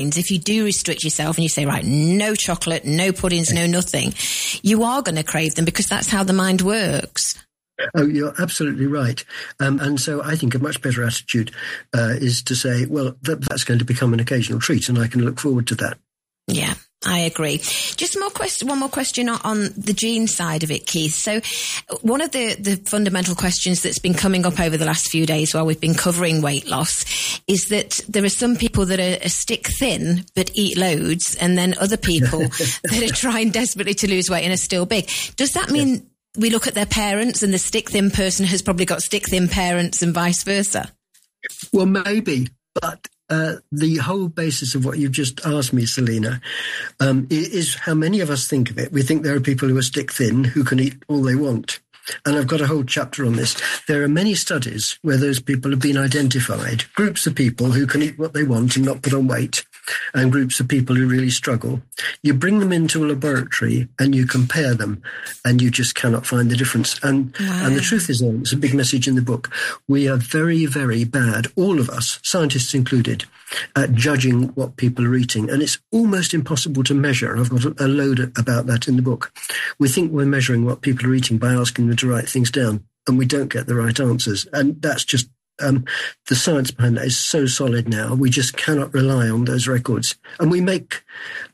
if you do restrict yourself and you say, right, no chocolate, no puddings, no nothing, you are going to crave them because that's how the mind works. Oh, you're absolutely right. And so I think a much better attitude is to say, well, that's going to become an occasional treat and I can look forward to that. Yeah, I agree. Just one more question on the gene side of it, Keith. So one of the fundamental questions that's been coming up over the last few days while we've been covering weight loss is that there are some people that are stick thin but eat loads, and then other people that are trying desperately to lose weight and are still big. Does that mean we look at their parents and the stick thin person has probably got stick thin parents and vice versa? Well, maybe, but the whole basis of what you've just asked me, Selina, is how many of us think of it. We think there are people who are stick thin who can eat all they want. And I've got a whole chapter on this. There are many studies where those people have been identified, groups of people who can eat what they want and not put on weight, and groups of people who really struggle. You bring them into a laboratory and you compare them, and you just cannot find the difference. And the truth is, it's a big message in the book, we are very, very bad, all of us, scientists included, at judging what people are eating. And it's almost impossible to measure. I've got a load about that in the book. We think we're measuring what people are eating by asking them to write things down, and we don't get the right answers. And that's just the science behind that is so solid now. We just cannot rely on those records, and we make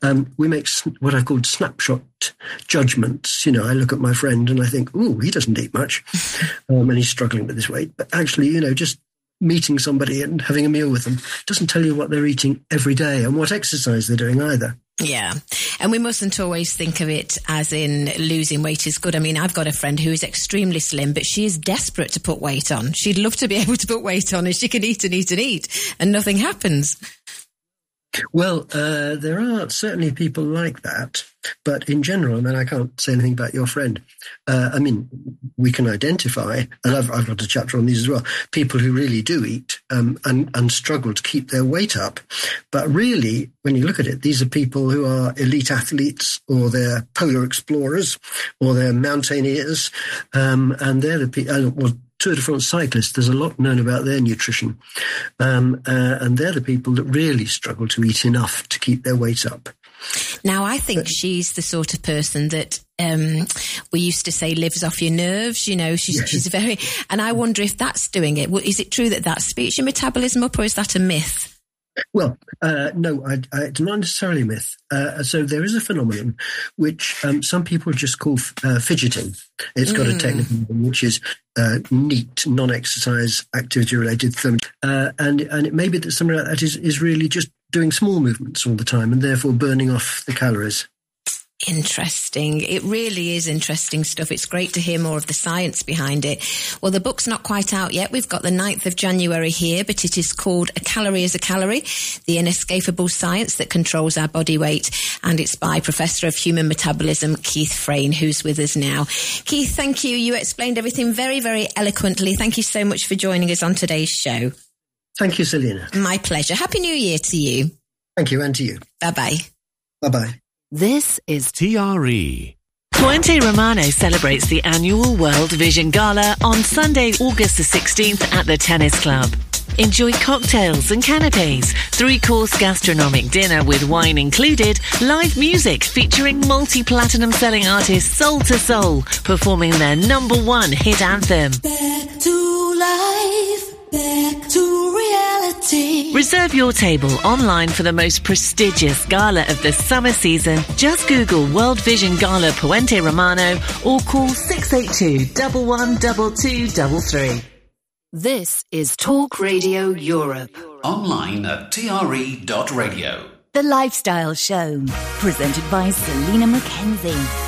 what I called snapshot judgments. You know, I look at my friend and I think, "Ooh, he doesn't eat much, and he's struggling with his weight." But actually, you know, just meeting somebody and having a meal with them doesn't tell you what they're eating every day and what exercise they're doing either. Yeah. And we mustn't always think of it as in losing weight is good. I mean, I've got a friend who is extremely slim, but she is desperate to put weight on. She'd love to be able to put weight on, and she can eat and eat and eat, and nothing happens. Well, there are certainly people like that, but in general, I mean, I can't say anything about your friend. I mean, we can identify, and I've got a chapter on these as well, people who really do eat and struggle to keep their weight up. But really, when you look at it, these are people who are elite athletes, or they're polar explorers, or they're mountaineers, and they're the people. Tour de France cyclists, there's a lot known about their nutrition. And they're the people that really struggle to eat enough to keep their weight up. Now, I think she's the sort of person that we used to say lives off your nerves. You know, she's very... And I wonder if that's doing it. Is it true that speeds your metabolism up, or is that a myth? Well, no, it's not necessarily a myth. So there is a phenomenon which some people just call fidgeting. It's got a technical name, which is NEAT, non-exercise activity-related thermogenesis. And it may be that something like that is really just doing small movements all the time and therefore burning off the calories. Interesting. It really is interesting stuff. It's great to hear more of the science behind it. Well, the book's not quite out yet. We've got the 9th of January here, but it is called A Calorie is a Calorie, The Inescapable Science That Controls Our Body Weight. And it's by Professor of Human Metabolism, Keith Frayne, who's with us now. Keith, thank you. You explained everything very, very eloquently. Thank you so much for joining us on today's show. Thank you, Selina. My pleasure. Happy New Year to you. Thank you, and to you. Bye-bye. Bye-bye. This is TRE. Puente Romano celebrates the annual World Vision Gala on Sunday, August the 16th at the Tennis Club. Enjoy cocktails and canapes, 3-course gastronomic dinner with wine included, live music featuring multi-platinum selling artist Soul to Soul performing their #1 hit anthem. Back to life, back to reality. Reserve your table online for the most prestigious gala of the summer season. Just Google World Vision Gala Puente Romano or call 682 112233. This is Talk Radio Europe. Online at tre.radio. The Lifestyle Show, presented by Selina Mackenzie.